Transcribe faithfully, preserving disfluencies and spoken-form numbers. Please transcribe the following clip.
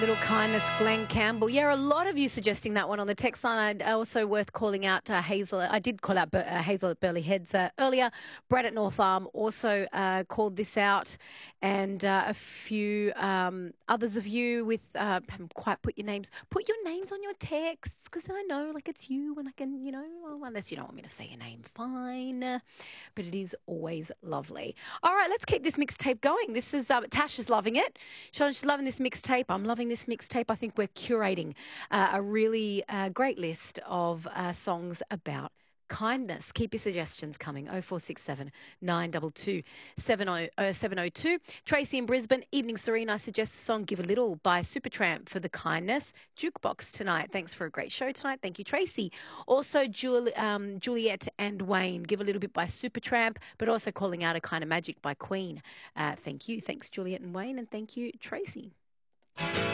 Little Kindness, Glenn Campbell. Yeah, a lot of you suggesting that one on the text line. I also worth calling out uh, Hazel. I did call out Bur- uh, Hazel at Burley Heads uh, earlier. Brad at North Arm also uh, called this out, and uh, a few um, others of you with uh, haven't quite put your names. Put your names on your texts because then I know like it's you, and I can, you know, well, unless you don't want me to say your name, fine. But it is always lovely. All right, let's keep this mixtape going. This is uh, Tash is loving it. Sean's loving this mixtape. I'm loving this mixtape. I think we're curating uh, a really uh, great list of uh, songs about kindness. Keep your suggestions coming. oh four six seven, nine two two, seven oh two. Tracy in Brisbane. Evening Serene. I suggest the song Give a Little by Supertramp for the kindness. Jukebox tonight. Thanks for a great show tonight. Thank you, Tracy. Also, Jul- um, Juliet and Wayne. Give a Little Bit by Supertramp, but also calling out A Kind of Magic by Queen. Uh, thank you. Thanks, Juliet and Wayne. And thank you, Tracy.